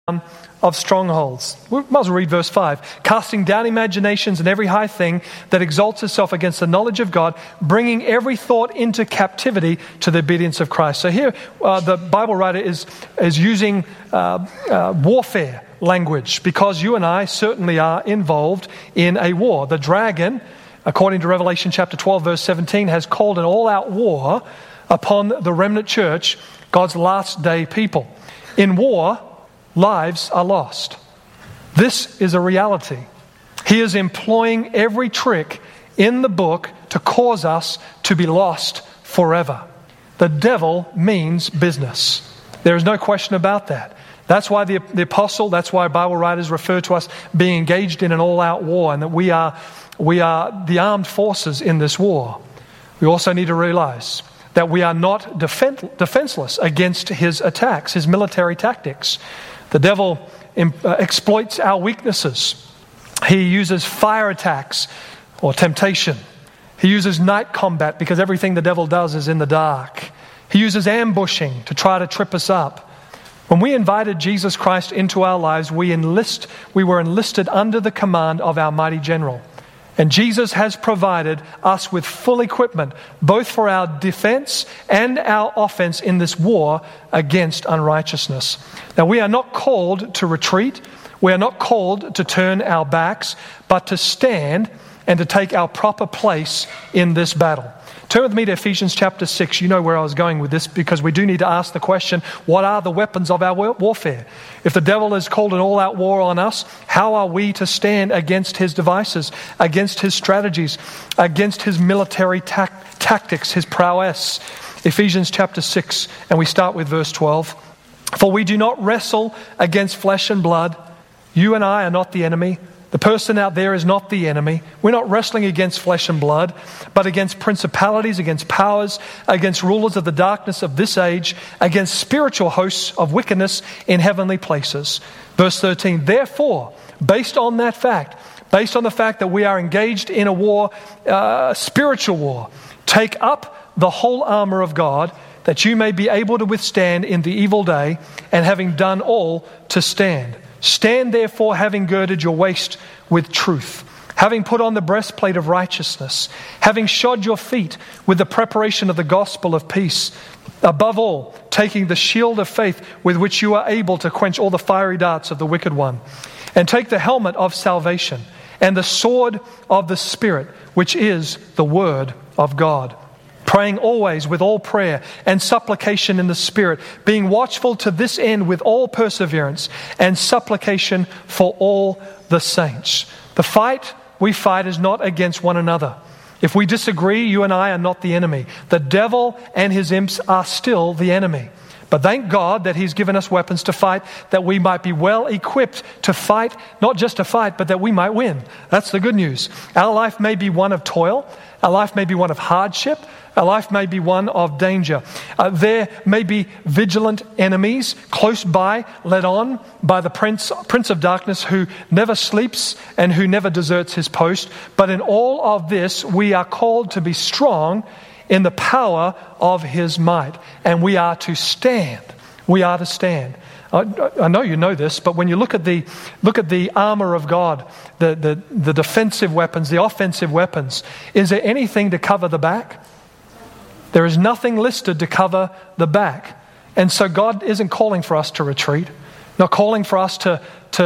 of strongholds. We might as well read verse 5. Casting down imaginations and every high thing that exalts itself against the knowledge of God, bringing every thought into captivity to the obedience of Christ. So here the Bible writer is using warfare language, because you and I certainly are involved in a war. The dragon, according to Revelation chapter 12 verse 17, has called an all-out war upon the remnant church, God's last day people. In war, lives are lost. This is a reality. He is employing every trick in the book to cause us to be lost forever. The devil means business. There is no question about that. That's why the apostle, that's why Bible writers refer to us being engaged in an all-out war, and that we are the armed forces in this war. We also need to realize that we are not defenseless against his attacks, his military tactics. The devil exploits our weaknesses. He uses fire attacks or temptation. He uses night combat, because everything the devil does is in the dark. He uses ambushing to try to trip us up. When we invited Jesus Christ into our lives, we were enlisted under the command of our mighty general. And Jesus has provided us with full equipment, both for our defense and our offense in this war against unrighteousness. Now, we are not called to retreat. We are not called to turn our backs, but to stand and to take our proper place in this battle. Turn with me to Ephesians chapter 6. You know where I was going with this, because we do need to ask the question, what are the weapons of our warfare? If the devil has called an all-out war on us, how are we to stand against his devices, against his strategies, against his military tactics, his prowess? Ephesians chapter 6, and we start with verse 12. For we do not wrestle against flesh and blood. You and I are not the enemy. The person out there is not the enemy. We're not wrestling against flesh and blood, but against principalities, against powers, against rulers of the darkness of this age, against spiritual hosts of wickedness in heavenly places. Verse 13, therefore, based on the fact that we are engaged in a war, spiritual war, take up the whole armor of God, that you may be able to withstand in the evil day, and having done all, to stand. Stand therefore, having girded your waist with truth, having put on the breastplate of righteousness, having shod your feet with the preparation of the gospel of peace, above all, taking the shield of faith with which you are able to quench all the fiery darts of the wicked one, and take the helmet of salvation and the sword of the Spirit, which is the word of God. Praying always with all prayer and supplication in the Spirit, being watchful to this end with all perseverance and supplication for all the saints. The fight we fight is not against one another. If we disagree, you and I are not the enemy. The devil and his imps are still the enemy. But thank God that he's given us weapons to fight, that we might be well equipped to fight, not just to fight, but that we might win. That's the good news. Our life may be one of toil. Our life may be one of hardship. Our life may be one of danger. There may be vigilant enemies close by, led on by the Prince of Darkness, who never sleeps and who never deserts his post. But in all of this, we are called to be strong in the power of his might. And we are to stand. We are to stand. I know you know this, but when you look at the armor of God, the defensive weapons, the offensive weapons, is there anything to cover the back? There is nothing listed to cover the back. And so God isn't calling for us to retreat, not calling for us to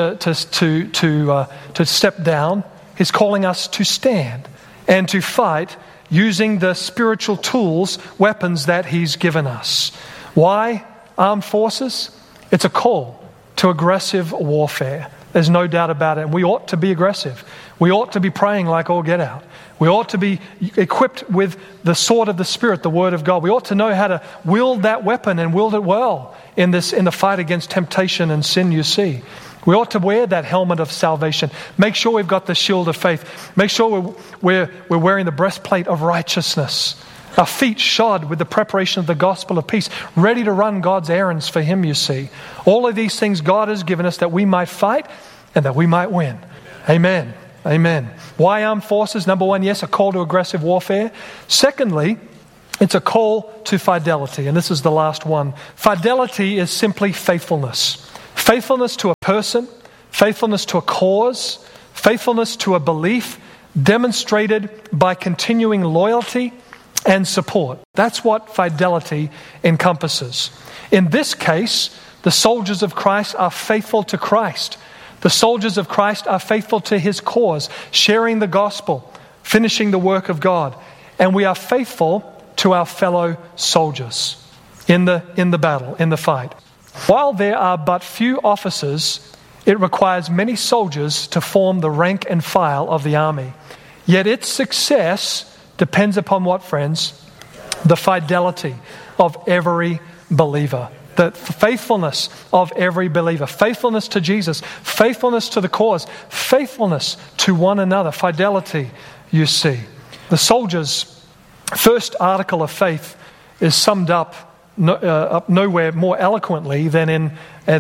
step down. He's calling us to stand and to fight using the spiritual tools, weapons that he's given us. Why armed forces? It's a call to aggressive warfare. There's no doubt about it. And we ought to be aggressive. We ought to be praying like all get out. We ought to be equipped with the sword of the Spirit, the Word of God. We ought to know how to wield that weapon and wield it well in the fight against temptation and sin, you see. We ought to wear that helmet of salvation. Make sure we've got the shield of faith. Make sure we're wearing the breastplate of righteousness. Our feet shod with the preparation of the gospel of peace, ready to run God's errands for him, you see. All of these things God has given us that we might fight and that we might win. Amen. Amen. Why armed forces? Number one, yes, a call to aggressive warfare. Secondly, it's a call to fidelity. And this is the last one. Fidelity is simply faithfulness. Faithfulness to a person, faithfulness to a cause, faithfulness to a belief demonstrated by continuing loyalty and support. That's what fidelity encompasses. In this case, the soldiers of Christ are faithful to Christ. The soldiers of Christ are faithful to his cause, sharing the gospel, finishing the work of God. And we are faithful to our fellow soldiers in the battle, in the fight. While there are but few officers, it requires many soldiers to form the rank and file of the army. Yet its success depends upon what, friends? The fidelity of every believer. The faithfulness of every believer. Faithfulness to Jesus. Faithfulness to the cause. Faithfulness to one another. Fidelity, you see. The soldier's first article of faith is summed up nowhere more eloquently than in an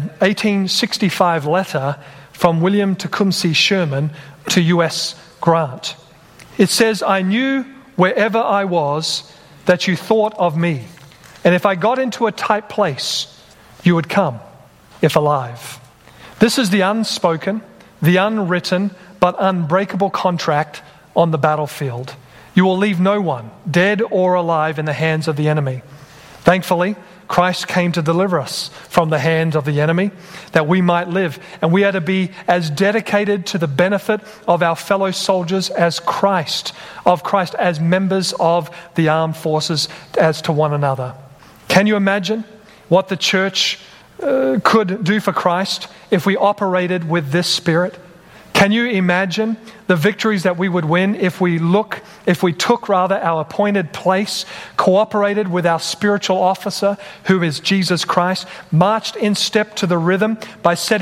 1865 letter from William Tecumseh Sherman to U.S. Grant. It says, "I knew wherever I was that you thought of me, and if I got into a tight place, you would come, if alive." This is the unspoken, the unwritten, but unbreakable contract on the battlefield. You will leave no one, dead or alive, in the hands of the enemy. Thankfully, Christ came to deliver us from the hand of the enemy, that we might live. And we are to be as dedicated to the benefit of our fellow soldiers as Christ, as members of the armed forces, as to one another. Can you imagine what the church could do for Christ if we operated with this spirit? Can you imagine the victories that we would win if we took our appointed place, cooperated with our spiritual officer, who is Jesus Christ, marched in step to the rhythm set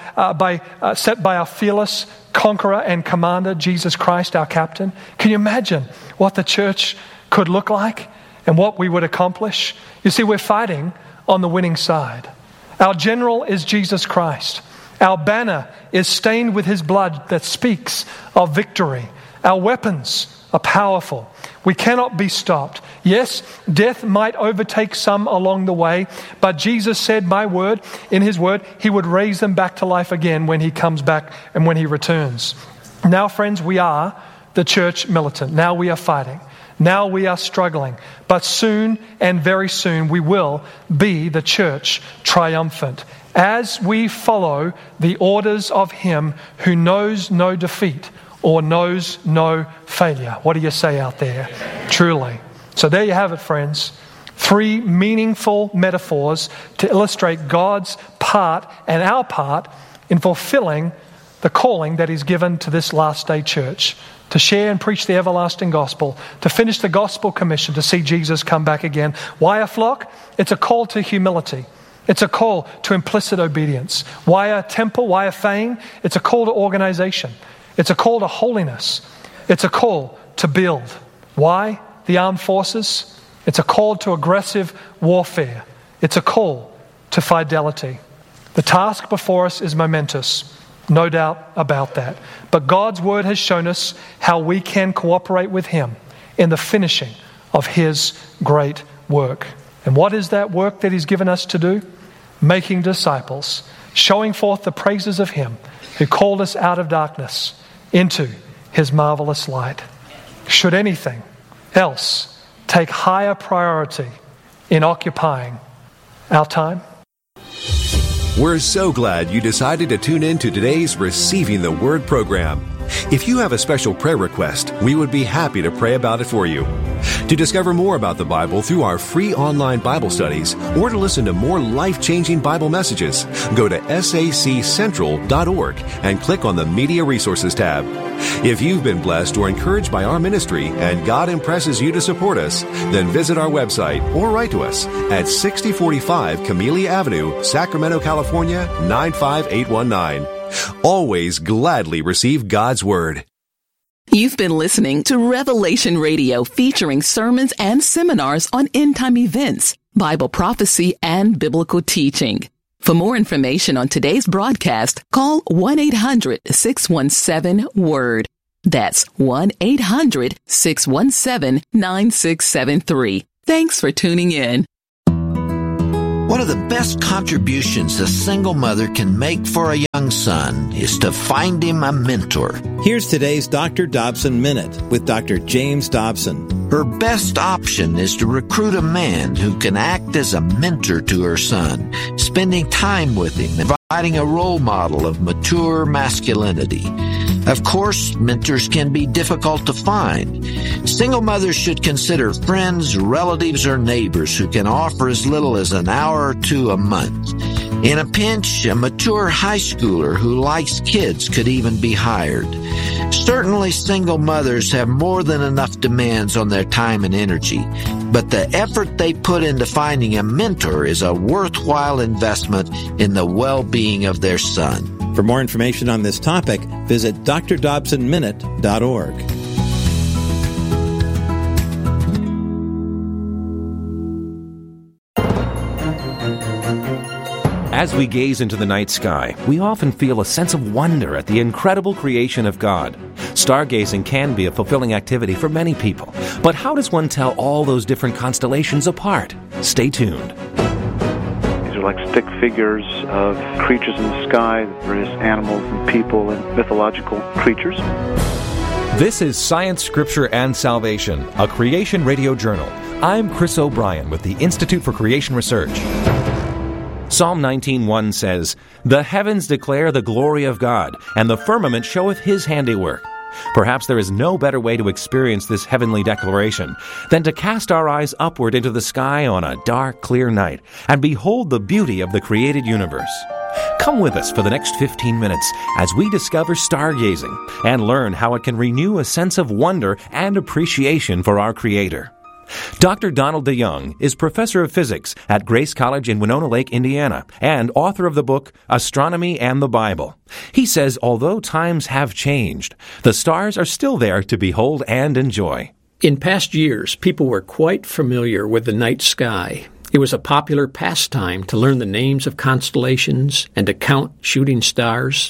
by our fearless conqueror and commander, Jesus Christ, our captain? Can you imagine what the church could look like and what we would accomplish? You see, we're fighting on the winning side. Our general is Jesus Christ. Our banner is stained with his blood that speaks of victory. Our weapons are powerful. We cannot be stopped. Yes, death might overtake some along the way, but Jesus said, in his word, he would raise them back to life again when he comes back and when he returns. Now, friends, we are the church militant. Now we are fighting. Now we are struggling. But soon and very soon we will be the church triumphant, as we follow the orders of him who knows no defeat or knows no failure. What do you say out there? Truly. So there you have it, friends. 3 meaningful metaphors to illustrate God's part and our part in fulfilling the calling that he's given to this last day church, to share and preach the everlasting gospel, to finish the gospel commission, to see Jesus come back again. Why a flock? It's a call to humility. It's a call to implicit obedience. Why a temple? Why a fane? It's a call to organization. It's a call to holiness. It's a call to build. Why the armed forces? It's a call to aggressive warfare. It's a call to fidelity. The task before us is momentous, no doubt about that. But God's word has shown us how we can cooperate with him in the finishing of his great work. And what is that work that he's given us to do? Making disciples, showing forth the praises of him who called us out of darkness into his marvelous light. Should anything else take higher priority in occupying our time? We're so glad you decided to tune in to today's Receiving the Word program. If you have a special prayer request, we would be happy to pray about it for you. To discover more about the Bible through our free online Bible studies, or to listen to more life-changing Bible messages, go to saccentral.org and click on the Media Resources tab. If you've been blessed or encouraged by our ministry and God impresses you to support us, then visit our website or write to us at 6045 Camellia Avenue, Sacramento, California, 95819. Always gladly receive God's Word. You've been listening to Revelation Radio, featuring sermons and seminars on end-time events, Bible prophecy, and biblical teaching. For more information on today's broadcast, call 1-800-617-WORD. That's 1-800-617-9673. Thanks for tuning in. One of the best contributions a single mother can make for a young son is to find him a mentor. Here's today's Dr. Dobson Minute with Dr. James Dobson. Her best option is to recruit a man who can act as a mentor to her son, spending time with him, providing a role model of mature masculinity. Of course, mentors can be difficult to find. Single mothers should consider friends, relatives, or neighbors who can offer as little as an hour or two a month. In a pinch, a mature high schooler who likes kids could even be hired. Certainly, single mothers have more than enough demands on their time and energy, but the effort they put into finding a mentor is a worthwhile investment in the well-being of their son. For more information on this topic, visit drdobsonminute.org. As we gaze into the night sky, we often feel a sense of wonder at the incredible creation of God. Stargazing can be a fulfilling activity for many people, but how does one tell all those different constellations apart? Stay tuned. These are like stick figures of creatures in the sky, various animals and people and mythological creatures. This is Science, Scripture, and Salvation, a Creation Radio Journal. I'm Chris O'Brien with the Institute for Creation Research. Psalm 19:1 says, "The heavens declare the glory of God, and the firmament showeth his handiwork." Perhaps there is no better way to experience this heavenly declaration than to cast our eyes upward into the sky on a dark, clear night and behold the beauty of the created universe. Come with us for the next 15 minutes as we discover stargazing and learn how it can renew a sense of wonder and appreciation for our Creator. Dr. Donald DeYoung is professor of physics at Grace College in Winona Lake, Indiana, and author of the book Astronomy and the Bible. He says although times have changed, the stars are still there to behold and enjoy. In past years, people were quite familiar with the night sky. It was a popular pastime to learn the names of constellations and to count shooting stars.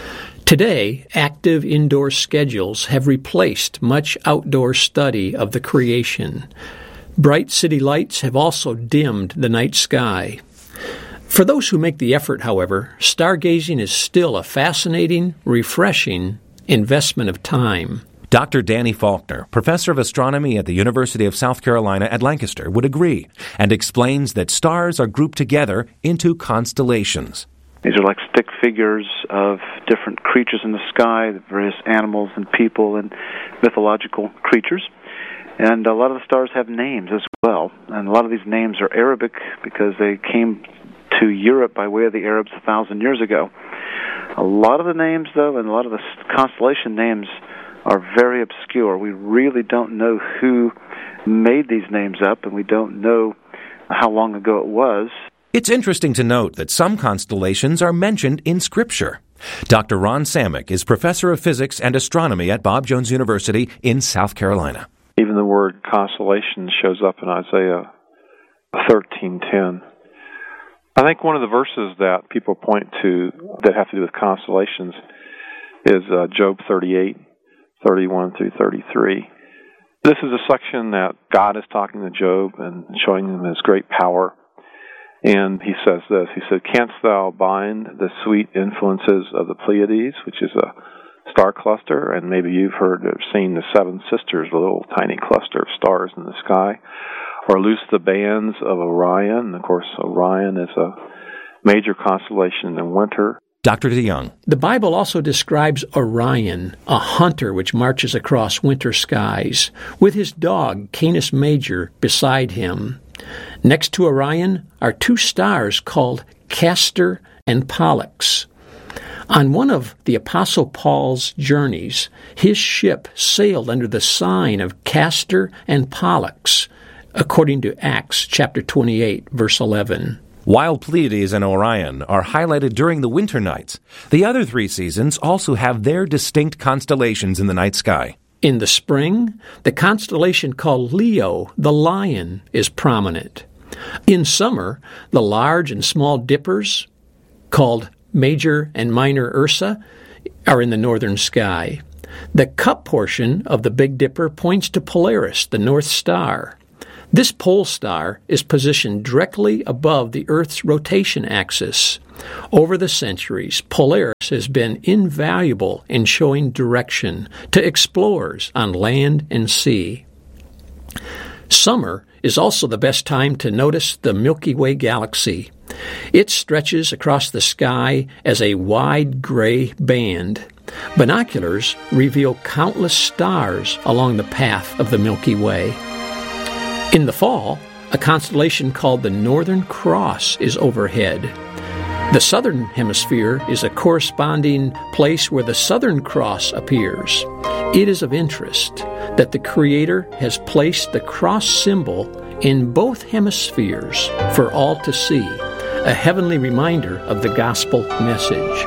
Today, active indoor schedules have replaced much outdoor study of the creation. Bright city lights have also dimmed the night sky. For those who make the effort, however, stargazing is still a fascinating, refreshing investment of time. Dr. Danny Faulkner, professor of astronomy at the University of South Carolina at Lancaster, would agree and explains that stars are grouped together into constellations. These are like stick figures of different creatures in the sky, various animals and people and mythological creatures. And a lot of the stars have names as well. And a lot of these names are Arabic because they came to Europe by way of the Arabs 1,000 years ago. A lot of the names, though, and a lot of the constellation names are very obscure. We really don't know who made these names up, and we don't know how long ago it was. It's interesting to note that some constellations are mentioned in Scripture. Dr. Ron Samick is professor of physics and astronomy at Bob Jones University in South Carolina. Even the word constellation shows up in Isaiah 13:10. I think one of the verses that people point to that have to do with constellations is Job 38:31 through 33. This is a section that God is talking to Job and showing him his great power. And he says this, he said, "Canst thou bind the sweet influences of the Pleiades," which is a star cluster, and maybe you've heard or seen the Seven Sisters, a little tiny cluster of stars in the sky, or loose the bands of Orion. And of course, Orion is a major constellation in winter. Dr. DeYoung. The Bible also describes Orion, a hunter which marches across winter skies, with his dog, Canis Major, beside him. Next to Orion are two stars called Castor and Pollux. On one of the Apostle Paul's journeys, his ship sailed under the sign of Castor and Pollux, according to Acts chapter 28, verse 11. While Pleiades and Orion are highlighted during the winter nights, the other three seasons also have their distinct constellations in the night sky. In the spring, the constellation called Leo, the lion, is prominent. In summer, the large and small dippers, called Major and Minor Ursa, are in the northern sky. The cup portion of the Big Dipper points to Polaris, the North Star. This pole star is positioned directly above the Earth's rotation axis. Over the centuries, Polaris has been invaluable in showing direction to explorers on land and sea. Summer is also the best time to notice the Milky Way galaxy. It stretches across the sky as a wide gray band. Binoculars reveal countless stars along the path of the Milky Way. In the fall, a constellation called the Northern Cross is overhead. The southern hemisphere is a corresponding place where the Southern Cross appears. It is of interest that the Creator has placed the cross symbol in both hemispheres for all to see, a heavenly reminder of the gospel message.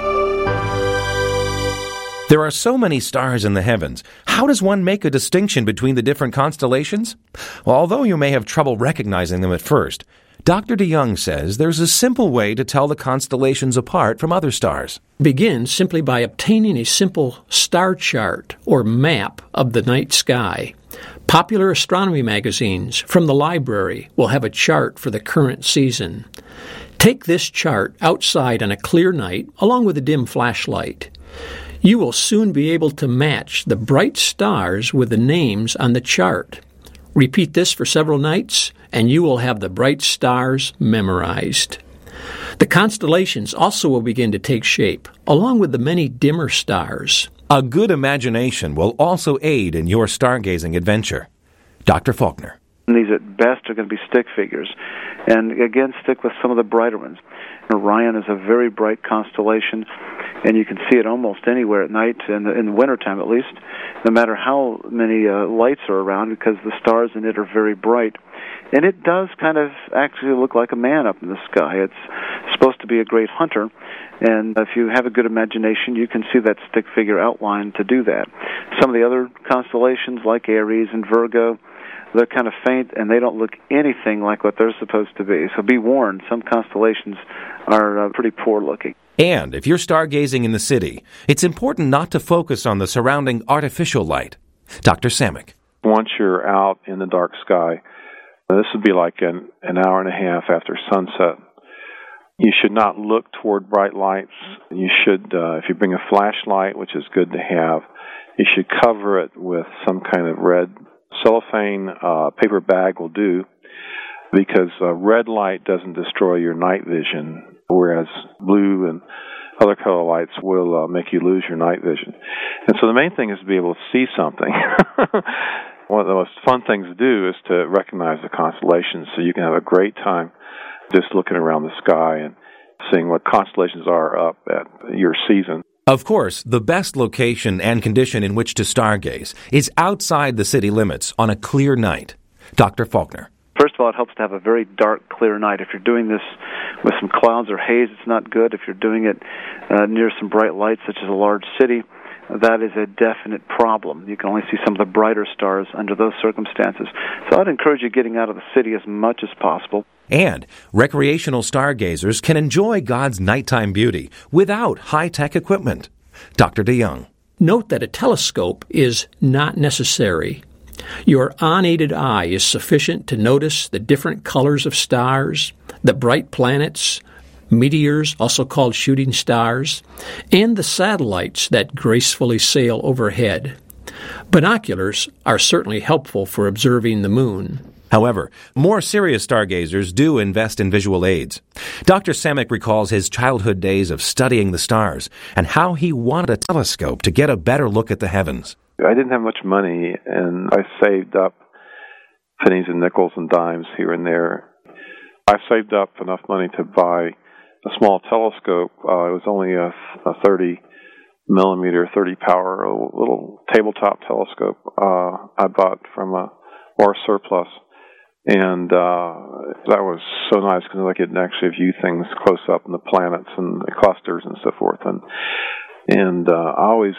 There are so many stars in the heavens. How does one make a distinction between the different constellations? Well, although you may have trouble recognizing them at first, Dr. DeYoung says there's a simple way to tell the constellations apart from other stars. Begin simply by obtaining a simple star chart or map of the night sky. Popular astronomy magazines from the library will have a chart for the current season. Take this chart outside on a clear night along with a dim flashlight. You will soon be able to match the bright stars with the names on the chart. Repeat this for several nights, and you will have the bright stars memorized. The constellations also will begin to take shape, along with the many dimmer stars. A good imagination will also aid in your stargazing adventure. Dr. Faulkner. These at best are going to be stick figures. And again, stick with some of the brighter ones. Orion is a very bright constellation, and you can see it almost anywhere at night, in the wintertime at least, no matter how many lights are around, because the stars in it are very bright. And it does kind of actually look like a man up in the sky. It's supposed to be a great hunter, and if you have a good imagination, you can see that stick figure outline to do that. Some of the other constellations, like Aries and Virgo, they're kind of faint, and they don't look anything like what they're supposed to be. So be warned, some constellations are pretty poor looking. And if you're stargazing in the city, it's important not to focus on the surrounding artificial light. Dr. Samick. Once you're out in the dark sky, this would be like an hour and a half after sunset. You should not look toward bright lights. You should, if you bring a flashlight, which is good to have, you should cover it with some kind of red cellophane paper bag will do, because red light doesn't destroy your night vision, whereas blue and other color lights will make you lose your night vision. And so the main thing is to be able to see something. One of the most fun things to do is to recognize the constellations, so you can have a great time just looking around the sky and seeing what constellations are up at your season. Of course, the best location and condition in which to stargaze is outside the city limits on a clear night. Dr. Faulkner. First of all, it helps to have a very dark, clear night. If you're doing this with some clouds or haze, it's not good. If you're doing it near some bright lights, such as a large city, that is a definite problem. You can only see some of the brighter stars under those circumstances. So I'd encourage you getting out of the city as much as possible. And recreational stargazers can enjoy God's nighttime beauty without high-tech equipment. Dr. DeYoung. Note that a telescope is not necessary. Your unaided eye is sufficient to notice the different colors of stars, the bright planets, meteors, also called shooting stars, and the satellites that gracefully sail overhead. Binoculars are certainly helpful for observing the moon. However, more serious stargazers do invest in visual aids. Dr. Samick recalls his childhood days of studying the stars and how he wanted a telescope to get a better look at the heavens. I didn't have much money, and I saved up pennies and nickels and dimes here and there. I saved up enough money to buy a small telescope. It was only a 30-millimeter, 30-power, a little tabletop telescope I bought from a war surplus. And that was so nice because I could actually view things close up in the planets and the clusters and so forth. And I always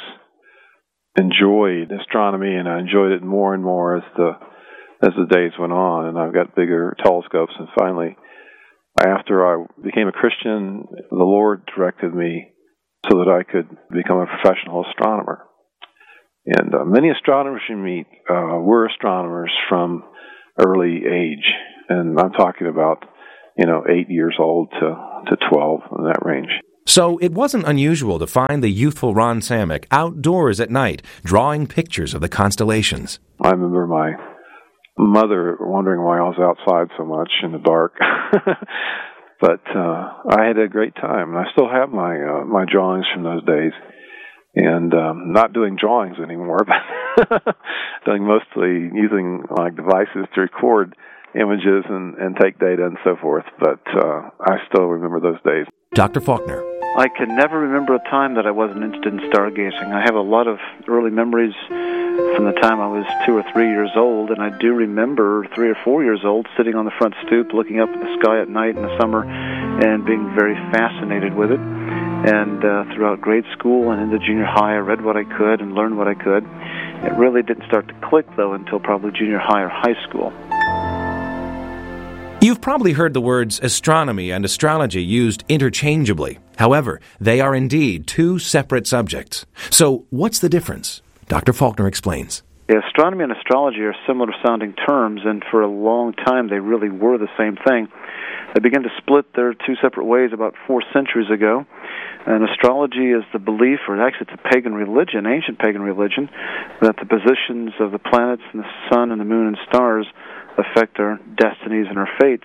enjoyed astronomy, and I enjoyed it more and more as the days went on. And I've got bigger telescopes. And finally, after I became a Christian, the Lord directed me so that I could become a professional astronomer. And many astronomers you meet were astronomers from early age. And I'm talking about, 8 years old to 12, in that range. So it wasn't unusual to find the youthful Ron Samick outdoors at night, drawing pictures of the constellations. I remember my mother wondering why I was outside so much in the dark. But I had a great time, and I still have my drawings from those days. And not doing drawings anymore, but doing mostly using devices to record images and take data and so forth. But I still remember those days. Dr. Faulkner. I can never remember a time that I wasn't interested in stargazing. I have a lot of early memories from the time I was 2 or 3 years old, and I do remember 3 or 4 years old sitting on the front stoop looking up at the sky at night in the summer and being very fascinated with it. And throughout grade school and into junior high, I read what I could and learned what I could. It really didn't start to click, though, until probably junior high or high school. You've probably heard the words astronomy and astrology used interchangeably. However, they are indeed two separate subjects. So what's the difference? Dr. Faulkner explains. Yeah, astronomy and astrology are similar-sounding terms, and for a long time they really were the same thing. They began to split their two separate ways about 4 centuries ago. And astrology is the belief, or actually it's a pagan religion, ancient pagan religion, that the positions of the planets and the sun and the moon and stars affect our destinies and our fates.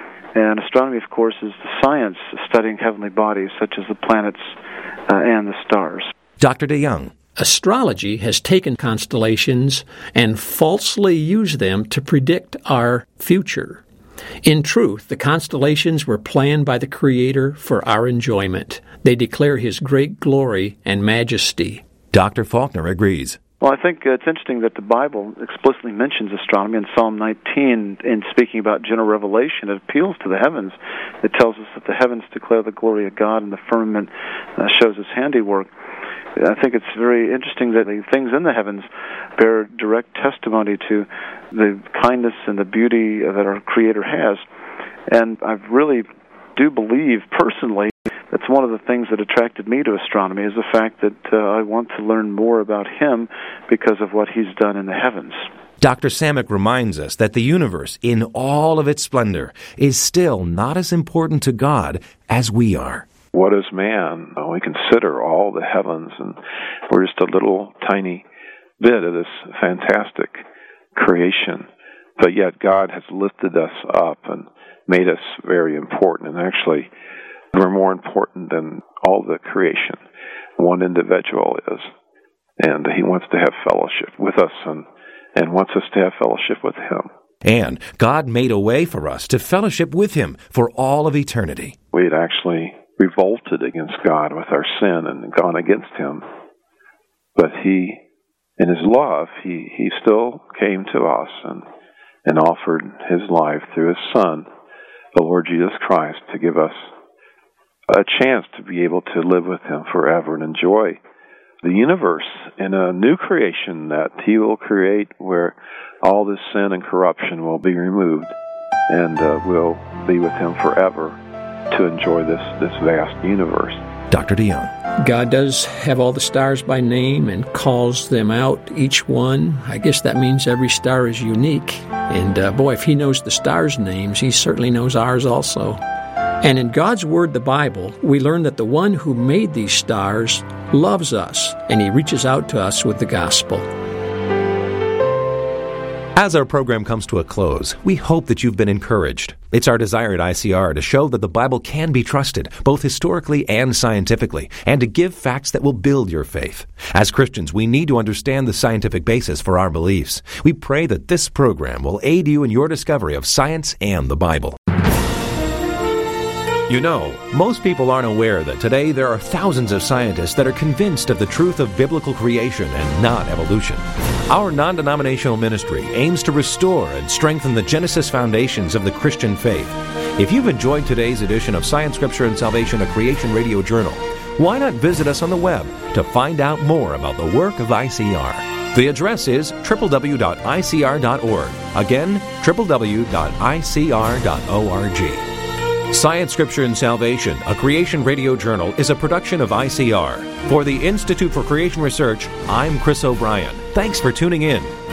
And astronomy, of course, is the science of studying heavenly bodies, such as the planets and the stars. Dr. DeYoung. Astrology has taken constellations and falsely used them to predict our future. In truth, the constellations were planned by the Creator for our enjoyment. They declare His great glory and majesty. Dr. Faulkner agrees. Well, I think it's interesting that the Bible explicitly mentions astronomy in Psalm 19 in speaking about general revelation. It appeals to the heavens. It tells us that the heavens declare the glory of God and the firmament shows His handiwork. I think it's very interesting that the things in the heavens bear direct testimony to the kindness and the beauty that our Creator has. And I really do believe, personally, that's one of the things that attracted me to astronomy, is the fact that I want to learn more about Him because of what He's done in the heavens. Dr. Samick reminds us that the universe, in all of its splendor, is still not as important to God as we are. What is man? We consider all the heavens, and we're just a little tiny bit of this fantastic creation. But yet God has lifted us up and made us very important. And actually, we're more important than all the creation. One individual is. And He wants to have fellowship with us and wants us to have fellowship with Him. And God made a way for us to fellowship with Him for all of eternity. We had actually revolted against God with our sin and gone against Him. But He, in His love, He still came to us and offered His life through His Son, the Lord Jesus Christ, to give us a chance to be able to live with Him forever and enjoy the universe in a new creation that He will create, where all this sin and corruption will be removed, and we'll be with Him forever to enjoy this vast universe. Dr. DeYoung. God does have all the stars by name and calls them out, each one. I guess that means every star is unique. And boy, if He knows the stars' names, He certainly knows ours also. And in God's Word, the Bible, we learn that the one who made these stars loves us, and He reaches out to us with the gospel. As our program comes to a close, we hope that you've been encouraged. It's our desire at ICR to show that the Bible can be trusted, both historically and scientifically, and to give facts that will build your faith. As Christians, we need to understand the scientific basis for our beliefs. We pray that this program will aid you in your discovery of science and the Bible. You know, most people aren't aware that today there are thousands of scientists that are convinced of the truth of biblical creation and not evolution. Our non-denominational ministry aims to restore and strengthen the Genesis foundations of the Christian faith. If you've enjoyed today's edition of Science, Scripture, and Salvation, a Creation Radio Journal, why not visit us on the web to find out more about the work of ICR? The address is www.icr.org. Again, www.icr.org. Science, Scripture, and Salvation, a Creation Radio Journal, is a production of ICR. For the Institute for Creation Research, I'm Chris O'Brien. Thanks for tuning in.